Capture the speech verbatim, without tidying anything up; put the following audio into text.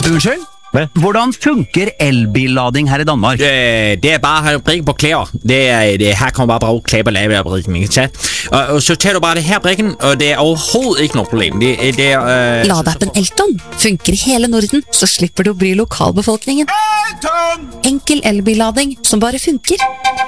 Unnskyld? Hvad? Hvordan funker elbillading her i Danmark? Øh, det er bare at prikke på klæder. Det er, det, her kommer bare bruge klæber, lave brikken, ikke sant? Og, og så tager du bare det her brikken, og det er overhovedet ikke noe problem. Det, det er... Øh, Ladeappen Elton funker i hele Norden, så slipper du å bry lokalbefolkningen. Enkel elbillading som bare funker.